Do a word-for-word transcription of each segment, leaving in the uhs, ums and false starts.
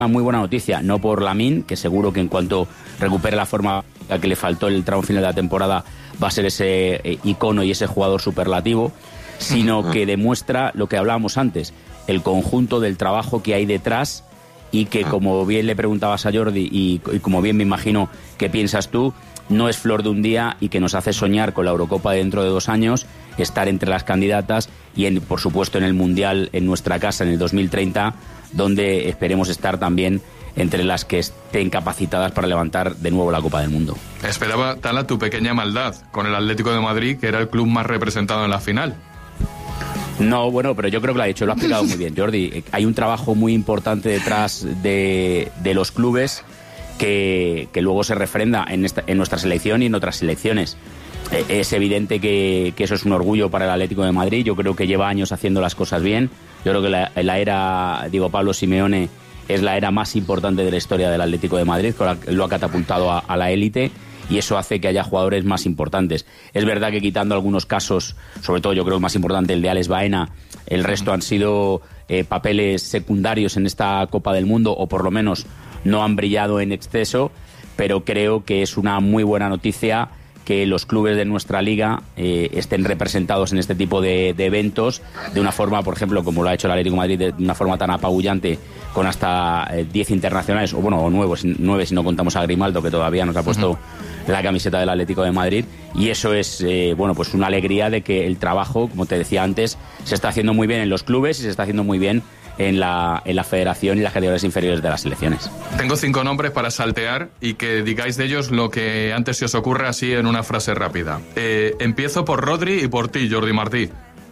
una muy buena noticia, no por Lamine, que seguro que en cuanto recupere la forma que le faltó el tramo final de la temporada va a ser ese eh, icono y ese jugador superlativo, sino que demuestra lo que hablábamos antes, el conjunto del trabajo que hay detrás y que, como bien le preguntabas a Jordi y, y como bien me imagino que piensas tú, no es flor de un día y que nos hace soñar con la Eurocopa dentro de dos años, estar entre las candidatas y, en, por supuesto, en el Mundial en nuestra casa en el dos mil treinta, donde esperemos estar también entre las que estén capacitadas para levantar de nuevo la Copa del Mundo. Esperaba, Tala, tu pequeña maldad con el Atlético de Madrid, que era el club más representado en la final. No, bueno, pero yo creo que lo ha dicho, lo ha explicado muy bien, Jordi. Hay un trabajo muy importante detrás de, de los clubes que, que luego se refrenda en, esta, en nuestra selección y en otras selecciones. Es evidente que, que eso es un orgullo para el Atlético de Madrid. Yo creo que lleva años haciendo las cosas bien. Yo creo que la, la era Diego Pablo Simeone es la era más importante de la historia del Atlético de Madrid, que lo ha catapultado a, a la élite, y eso hace que haya jugadores más importantes. Es verdad que quitando algunos casos, sobre todo yo creo el más importante, el de Alex Baena, el resto han sido eh, papeles secundarios en esta Copa del Mundo, o por lo menos no han brillado en exceso, pero creo que es una muy buena noticia que los clubes de nuestra liga eh, estén representados en este tipo de, de eventos de una forma, por ejemplo, como lo ha hecho el Atlético de Madrid, de una forma tan apabullante, con hasta diez eh, internacionales, o bueno, o nueve, nueve si no contamos a Grimaldo, que todavía nos ha puesto uh-huh. la camiseta del Atlético de Madrid, y eso es, eh, bueno, pues una alegría de que el trabajo, como te decía antes, se está haciendo muy bien en los clubes y se está haciendo muy bien en la, en la federación y las categorías inferiores de las selecciones. Tengo cinco nombres para saltear y que digáis de ellos lo que antes se os ocurre así en una frase rápida. Eh, empiezo por Rodri y por ti, Jordi Martí.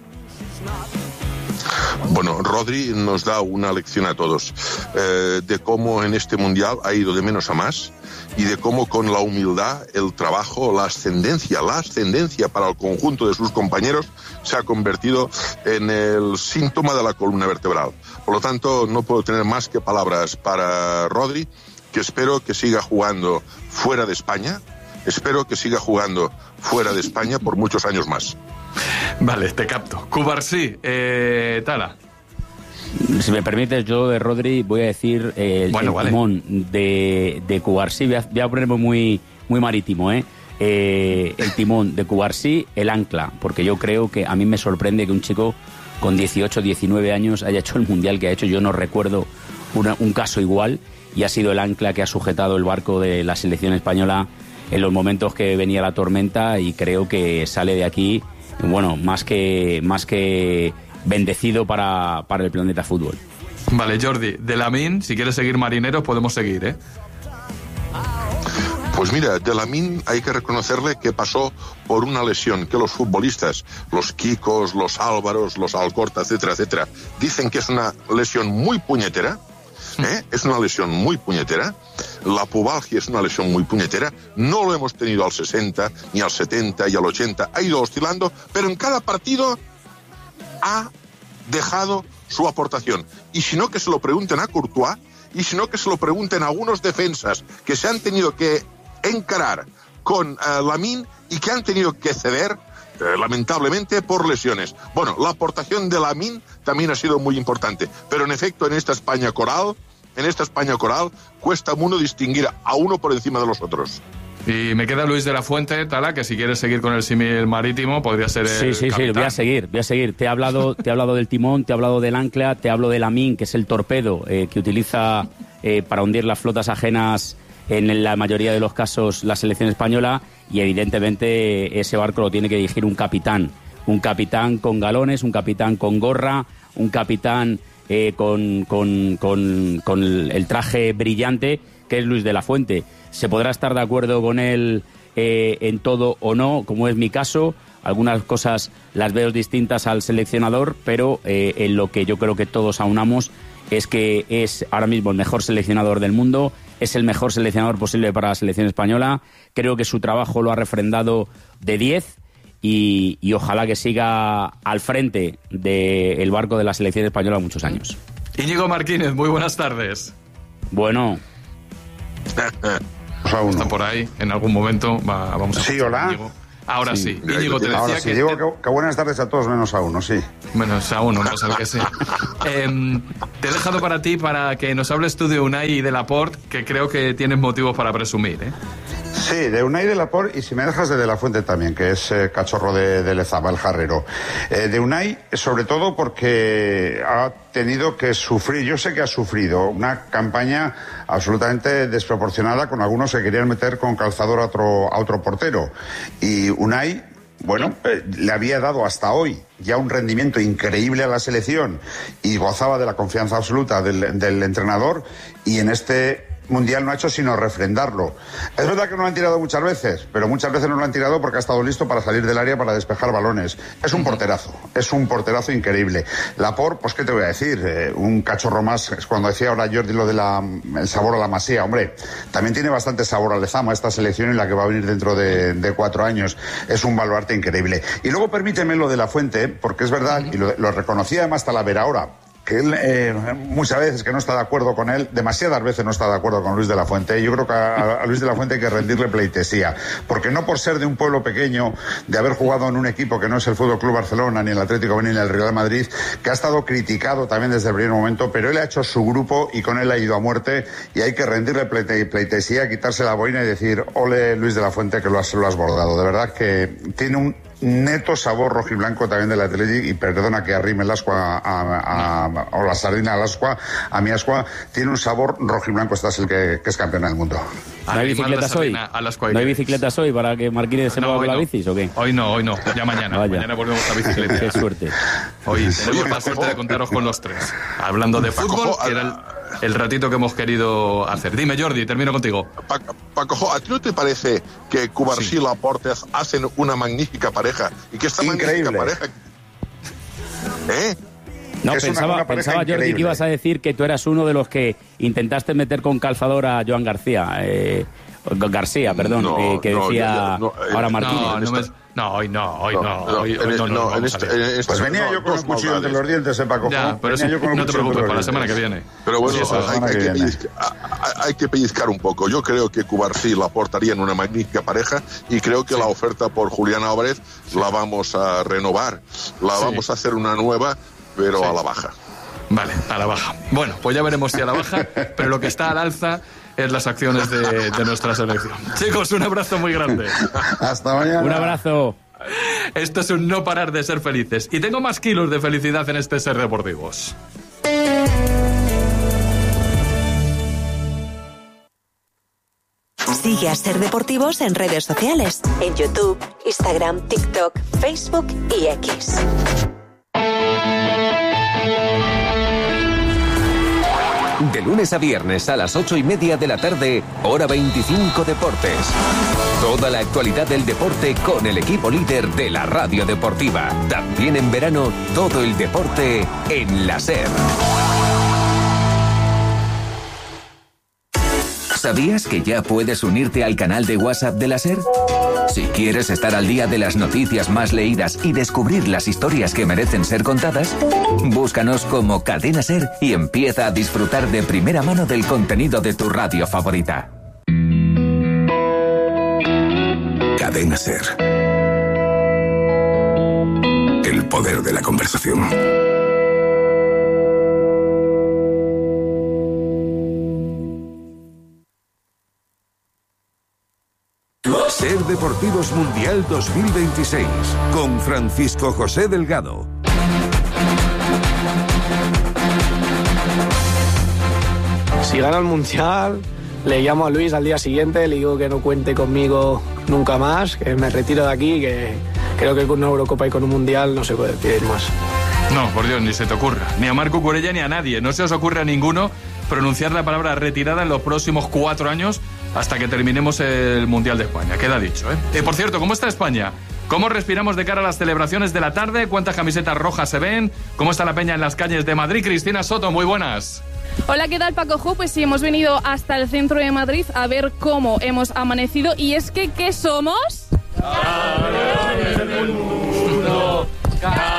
Bueno, Rodri nos da una lección a todos eh, de cómo en este Mundial ha ido de menos a más y de cómo con la humildad, el trabajo, la ascendencia, la ascendencia para el conjunto de sus compañeros se ha convertido en el síntoma de la columna vertebral. Por lo tanto, no puedo tener más que palabras para Rodri, que espero que siga jugando fuera de España, espero que siga jugando fuera de España por muchos años más. Vale, te capto. Cubarsí, eh, Tala. Si me permites, yo de Rodri voy a decir eh, el, bueno, el vale. timón de, de Cubarsí. Voy a, voy a ponerme muy, muy marítimo, ¿eh? Eh, el timón de Cubarsí, el ancla, porque yo creo que a mí me sorprende que un chico con dieciocho, diecinueve años haya hecho el mundial que ha hecho. Yo no recuerdo una, un caso igual, y ha sido el ancla que ha sujetado el barco de la selección española en los momentos que venía la tormenta, y creo que sale de aquí, bueno, más que más que bendecido para, para el planeta fútbol. Vale, Jordi, de Lamine, si quieres seguir marineros, podemos seguir, ¿eh? Pues mira, de Lamine hay que reconocerle que pasó por una lesión que los futbolistas, los Kikos, los Álvaros, los Alcorta, etcétera, etcétera, dicen que es una lesión muy puñetera. ¿Eh? Es una lesión muy puñetera. La pubalgia es una lesión muy puñetera. No lo hemos tenido al sesenta, ni al setenta y al ochenta. Ha ido oscilando, pero en cada partido ha dejado su aportación. Y si no, que se lo pregunten a Courtois, y si no, que se lo pregunten a algunos defensas que se han tenido que encarar con uh, Lamine y que han tenido que ceder, eh, lamentablemente, por lesiones. Bueno, la aportación de Lamine también ha sido muy importante, pero en efecto, en esta España coral, en esta España coral, cuesta mucho distinguir a uno por encima de los otros. Y me queda Luis de la Fuente, Tala, que si quieres seguir con el símil marítimo, podría ser el Sí, sí, capitán. sí, voy a seguir, voy a seguir. Te he hablado, te he hablado del timón, te he hablado del ancla, te hablo de Lamine, que es el torpedo eh, que utiliza eh, para hundir las flotas ajenas, en la mayoría de los casos, la selección española, y evidentemente ese barco lo tiene que dirigir un capitán. Un capitán con galones, un capitán con gorra, un capitán eh, con, con, con, con el traje brillante, que es Luis de la Fuente. Se podrá estar de acuerdo con él eh, en todo o no, como es mi caso. Algunas cosas las veo distintas al seleccionador, pero eh, en lo que yo creo que todos aunamos es que es ahora mismo el mejor seleccionador del mundo, es el mejor seleccionador posible para la selección española. Creo que su trabajo lo ha refrendado de diez, y, y ojalá que siga al frente del barco de la selección española muchos años. Íñigo Martínez, muy buenas tardes. Bueno. Está por ahí, en algún momento va, vamos a... Sí, hola. Íñigo. Ahora sí. sí. Íñigo, te decía Ahora sí, que... digo que, que buenas tardes a todos menos a uno, sí. Menos a uno, menos al que sea. eh, te he dejado para ti para que nos hables tú de Unai y de Laporte, que creo que tienes motivos para presumir, ¿eh? Sí, de Unai de Laporte, y si me dejas de De La Fuente también, que es eh, cachorro de, de Lezama, el jarrero. Eh, de Unai, sobre todo porque ha tenido que sufrir, yo sé que ha sufrido, una campaña absolutamente desproporcionada con algunos que querían meter con calzador a otro, a otro portero. Y Unai, bueno, eh, le había dado hasta hoy ya un rendimiento increíble a la selección y gozaba de la confianza absoluta del, del entrenador, y en este Mundial no ha hecho sino refrendarlo. Es verdad que no lo han tirado muchas veces, pero muchas veces no lo han tirado porque ha estado listo para salir del área para despejar balones. Es un porterazo, es un porterazo increíble. Laporte, pues qué te voy a decir, eh, un cachorro más. Es cuando decía ahora Jordi lo de la, el sabor a la Masía, hombre, también tiene bastante sabor a Lezama esta selección en la que va a venir dentro de, de cuatro años. Es un baluarte increíble. Y luego permíteme lo de La Fuente, porque es verdad, y lo, lo reconocía además Talavera ahora, que él eh, muchas veces que no está de acuerdo con él, demasiadas veces no está de acuerdo con Luis de la Fuente. Yo creo que a, a Luis de la Fuente hay que rendirle pleitesía, porque no por ser de un pueblo pequeño, de haber jugado en un equipo que no es el Fútbol Club Barcelona, ni el Atlético ni el Real Madrid, que ha estado criticado también desde el primer momento, pero él ha hecho su grupo y con él ha ido a muerte, y hay que rendirle pleite, pleitesía, quitarse la boina y decir, ole Luis de la Fuente, que lo has, lo has bordado. De verdad que tiene un neto sabor rojiblanco también del Atlético, y perdona que arrime el ascua a, a, a, o la sardina al ascua, a mi ascua, tiene un sabor rojiblanco. Este es el que, que es campeón del mundo. ¿No hay bicicletas hoy? ¿No hay bicicletas hoy para que Marquínez se mueva con la bicis o qué? Hoy no, hoy no, ya mañana. Vaya. Mañana volvemos a bicicleta. Qué suerte. Hoy tenemos la suerte de contaros con los tres. Hablando de fútbol, que era el, el ratito que hemos querido hacer. Dime, Jordi, termino contigo. Paco, ¿a ti no te parece que Cubarsí y sí. Laporte hacen una magnífica pareja? Y que esta Increíble. magnífica pareja... ¿Eh? No, es pensaba, una, una pensaba Jordi, que ibas a decir que tú eras uno de los que intentaste meter con calzador a Joan García. Eh, García, perdón, no, eh, que no, decía no, no, ahora Martínez. No, no, me, no, hoy no, hoy no. Hoy, hoy no, no, en este, en este, pues venía yo con el cuchillo entre los dientes, eh, Paco. Ya, pero eso, no te preocupes, para la semana que viene. Pero bueno, sí, hay, hay, que que pellizcar, hay que pellizcar un poco. Yo creo que Cubarsí la aportarían una magnífica pareja, y creo que sí. La oferta por Julián Álvarez sí. La vamos a renovar, la sí. vamos a hacer una nueva, pero sí. A la baja. Vale, a la baja. Bueno, pues ya veremos si a la baja, pero lo que está al alza es las acciones de, de nuestra selección. Chicos, un abrazo muy grande. Hasta mañana. Un abrazo. Esto es un no parar de ser felices. Y tengo más kilos de felicidad en este Ser Deportivos. Sigue a Ser Deportivos en redes sociales. En YouTube, Instagram, TikTok, Facebook y X. De lunes a viernes a las ocho y media de la tarde, hora veinticinco Deportes. Toda la actualidad del deporte con el equipo líder de la radio deportiva. También en verano, todo el deporte en la SER. ¿Sabías que ya puedes unirte al canal de WhatsApp de la SER? Si quieres estar al día de las noticias más leídas y descubrir las historias que merecen ser contadas, búscanos como Cadena SER y empieza a disfrutar de primera mano del contenido de tu radio favorita. Cadena SER. El poder de la conversación. Ser Deportivos Mundial dos mil veintiséis con Francisco José Delgado. Si gana el Mundial, le llamo a Luis al día siguiente, le digo que no cuente conmigo nunca más, que me retiro de aquí, que creo que con una Eurocopa y con un Mundial no se puede pedir más. No, por Dios, ni se te ocurra. Ni a Marco Curella ni a nadie. No se os ocurre a ninguno pronunciar la palabra retirada en los próximos cuatro años hasta que terminemos el Mundial de España. Queda dicho, ¿eh? Eh, por cierto, ¿cómo está España? ¿Cómo respiramos de cara a las celebraciones de la tarde? ¿Cuántas camisetas rojas se ven? ¿Cómo está la peña en las calles de Madrid? Cristina Soto, muy buenas. Hola, ¿qué tal, Paco Ju? Pues sí, hemos venido hasta el centro de Madrid a ver cómo hemos amanecido. Y es que, ¿qué somos? ¡Campeones del mundo!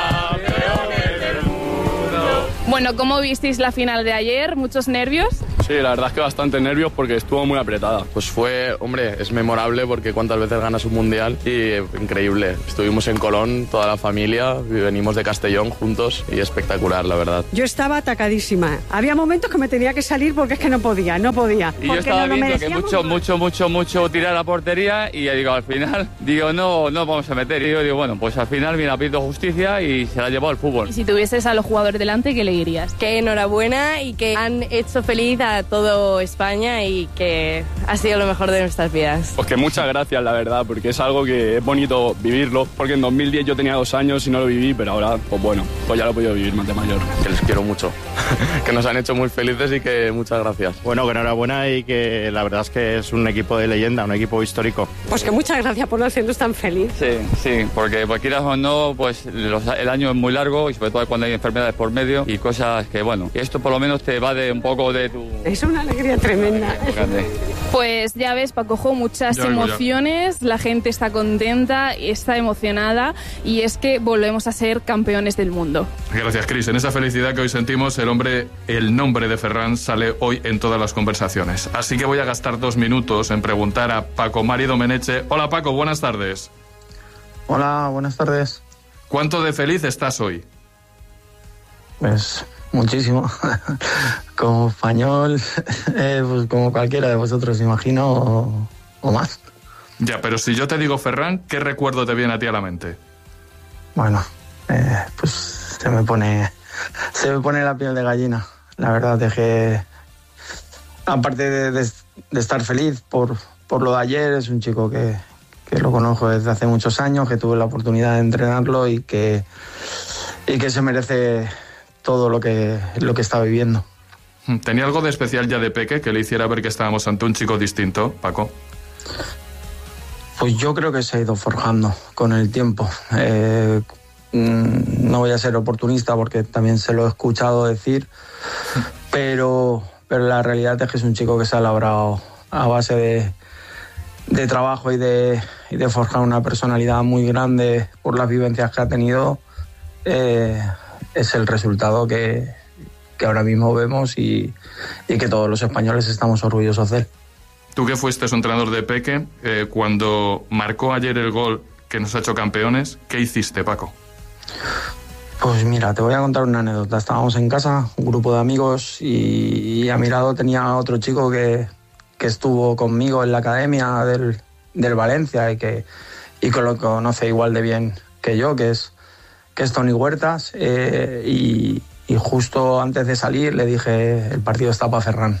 ¡Campeones del mundo! Bueno, ¿cómo visteis la final de ayer? ¿Muchos nervios? Sí, la verdad es que bastante nervios porque estuvo muy apretada. Pues fue, hombre, es memorable porque cuántas veces ganas un mundial y increíble. Estuvimos en Colón, toda la familia, y venimos de Castellón juntos y espectacular, la verdad. Yo estaba atacadísima. Había momentos que me tenía que salir porque es que no podía, no podía. Y yo estaba no viendo que mucho, mucho, mucho, mucho tirar a la portería y ya digo, al final, digo, no, no vamos a meter. Y yo digo, bueno, pues al final mira, pido justicia y se la ha llevado el fútbol. Y si tuvieses a los jugadores delante, ¿qué le dirías? Que enhorabuena y que han hecho feliz a todo España y que ha sido lo mejor de nuestras vidas. Pues que muchas gracias, la verdad, porque es algo que es bonito vivirlo, porque en dos mil diez yo tenía dos años y no lo viví, pero ahora, pues bueno, pues ya lo he podido vivir más de mayor. Que les quiero mucho, que nos han hecho muy felices y que muchas gracias. Bueno, que enhorabuena y que la verdad es que es un equipo de leyenda, un equipo histórico. Pues que muchas gracias por hacernos tan feliz. Sí, sí, porque pues quieras o no, pues los, el año es muy largo y sobre todo cuando hay enfermedades por medio y cosas que, bueno, esto por lo menos te va de un poco de tu... Es una alegría tremenda. Pues ya ves, Paco Jo, muchas Ya, emociones, ya. la gente está contenta, está emocionada y es que volvemos a ser campeones del mundo. Gracias, Cris. En esa felicidad que hoy sentimos, el hombre, el nombre de Ferran sale hoy en todas las conversaciones. Así que voy a gastar dos minutos en preguntar a Paco Mari Domenech. Hola, Paco, buenas tardes. Hola, buenas tardes. ¿Cuánto de feliz estás hoy? Pues muchísimo. Como español, eh, pues como cualquiera de vosotros, imagino, o, o más. Ya, pero si yo te digo Ferran, ¿qué recuerdo te viene a ti a la mente? Bueno, eh, pues se me pone se me pone la piel de gallina. La verdad es que, aparte de, de, de estar feliz por, por lo de ayer, es un chico que, que lo conozco desde hace muchos años, que tuve la oportunidad de entrenarlo y que, y que se merece todo lo que, lo que está viviendo. ¿Tenía algo de especial ya de peque que le hiciera ver que estábamos ante un chico distinto, Paco? Pues yo creo que se ha ido forjando con el tiempo. Eh, no voy a ser oportunista porque también se lo he escuchado decir, pero, pero la realidad es que es un chico que se ha labrado a base de, de trabajo y de, y de forjar una personalidad muy grande por las vivencias que ha tenido. Eh, es el resultado que, que ahora mismo vemos y, y que todos los españoles estamos orgullosos de él. Tú que fuiste su entrenador de peque, eh, cuando marcó ayer el gol que nos ha hecho campeones, ¿qué hiciste, Paco? Pues mira, te voy a contar una anécdota. Estábamos en casa, un grupo de amigos, y, y a mi lado tenía otro chico que, que estuvo conmigo en la academia del, del Valencia y que, y que lo conoce igual de bien que yo, que es, que es Toni Huertas, eh, y, y justo antes de salir le dije, el partido está para Ferran.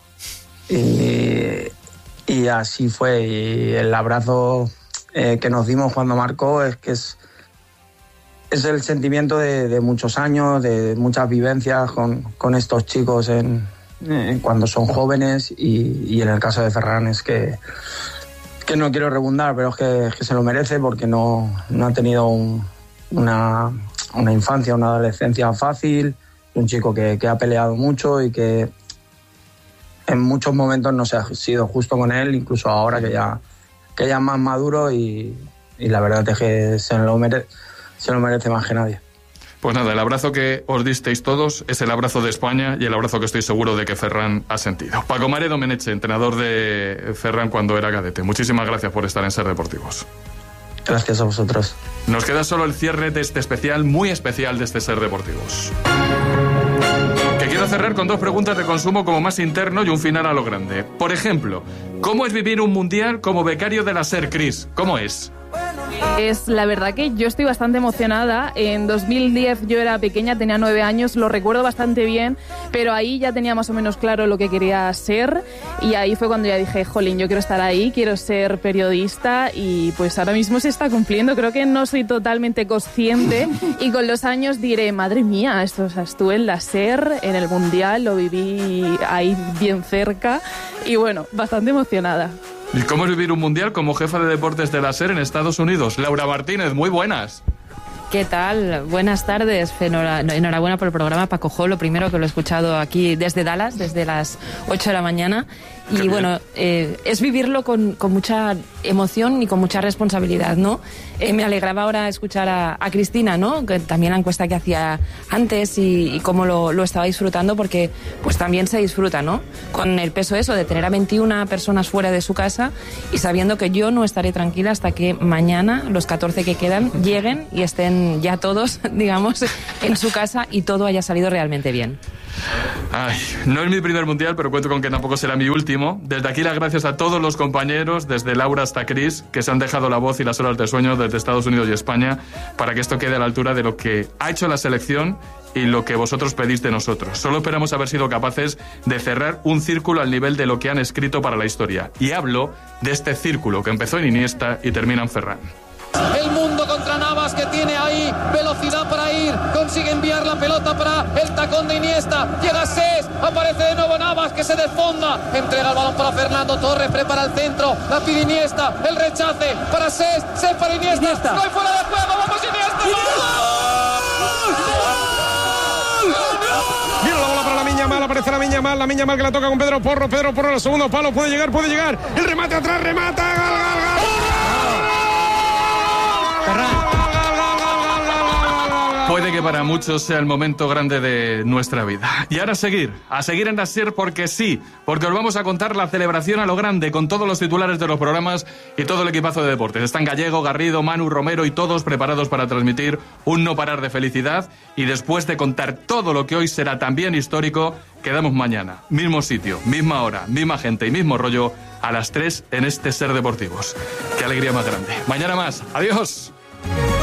Y, y así fue, y el abrazo eh, que nos dimos cuando marcó es que es, es el sentimiento de, de muchos años, de muchas vivencias con, con estos chicos en, eh, cuando son jóvenes, y, y en el caso de Ferran es que, que no quiero redundar, pero es que, es que se lo merece porque no, no ha tenido un, una, una infancia, una adolescencia fácil, un chico que, que ha peleado mucho y que en muchos momentos no se ha sido justo con él, incluso ahora que ya, que ya es más maduro, y, y la verdad es que se lo, mere, se lo merece más que nadie. Pues nada, el abrazo que os disteis todos es el abrazo de España y el abrazo que estoy seguro de que Ferran ha sentido. Paco Mari Domenech, entrenador de Ferran cuando era cadete. Muchísimas gracias por estar en Ser Deportivos. Gracias a vosotros. Nos queda solo el cierre de este especial, muy especial de este Ser Deportivos. Que quiero cerrar con dos preguntas de consumo como más interno y un final a lo grande. Por ejemplo, ¿cómo es vivir un mundial como becario de la SER, Cris? ¿Cómo es? Es la verdad que yo estoy bastante emocionada. En dos mil diez yo era pequeña, tenía nueve años, lo recuerdo bastante bien, pero ahí ya tenía más o menos claro lo que quería ser, y ahí fue cuando ya dije, jolín, yo quiero estar ahí, quiero ser periodista, y pues ahora mismo se está cumpliendo. Creo que no soy totalmente consciente y con los años diré, madre mía, esto, o sea, estuve en la SER, en el Mundial, lo viví ahí bien cerca y bueno, bastante emocionada. ¿Y cómo es vivir un mundial como jefa de deportes de la SER en Estados Unidos? Laura Martínez, muy buenas. ¿Qué tal? Buenas tardes. Enhorabuena por el programa, Paco Jo. Lo primero que lo he escuchado aquí desde Dallas, desde las ocho de la mañana. Y bueno, eh, es vivirlo con, con mucha emoción y con mucha responsabilidad, ¿no? Eh, me alegraba ahora escuchar a, a Cristina, ¿no? Que también la encuesta que hacía antes y, y cómo lo, lo estaba disfrutando, porque pues también se disfruta, ¿no? Con el peso eso de tener a veintiuna personas fuera de su casa y sabiendo que yo no estaré tranquila hasta que mañana los catorce que quedan lleguen y estén ya todos, digamos, en su casa y todo haya salido realmente bien. Ay, no es mi primer mundial, pero cuento con que tampoco será mi último. Desde aquí las gracias a todos los compañeros, desde Laura hasta Chris, que se han dejado la voz y las horas de sueño desde Estados Unidos y España, para que esto quede a la altura de lo que ha hecho la selección y lo que vosotros pedís de nosotros. Solo esperamos haber sido capaces de cerrar un círculo al nivel de lo que han escrito para la historia. Y hablo de este círculo que empezó en Iniesta y termina en Ferran. El mundo contra Navas, que tiene ahí velocidad para ir, consigue enviar la pelota para el tacón de Iniesta, llega Sés, aparece de nuevo Navas, que se desfonda, entrega el balón para Fernando Torres, prepara el centro, la pide Iniesta, el rechace para Sés, Sés para Iniesta, Iniesta. No hay fuera de juego, vamos Iniesta. Mira la bola para la Miña Mal, aparece la Miña Mal, la Miña Mal que la toca con Pedro Porro, Pedro Porro al segundo palo, puede llegar, puede llegar, el remate atrás, remata, gal, gal, gal. Puede que para muchos sea el momento grande de nuestra vida. Y ahora a seguir, a seguir en la SER porque sí, porque os vamos a contar la celebración a lo grande con todos los titulares de los programas y todo el equipazo de deportes. Están Gallego, Garrido, Manu, Romero y todos preparados para transmitir un no parar de felicidad. Y después de contar todo lo que hoy será también histórico, quedamos mañana, mismo sitio, misma hora, misma gente y mismo rollo, a las tres en este SER Deportivos. Qué alegría más grande. Mañana más. Adiós.